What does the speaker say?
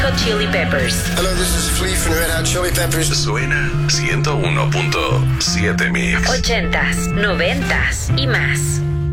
Hot Chili Peppers. Hello, this is Flea from Red Hot Chili Peppers. Suena 101.7 Mix. 80s, 90s y más.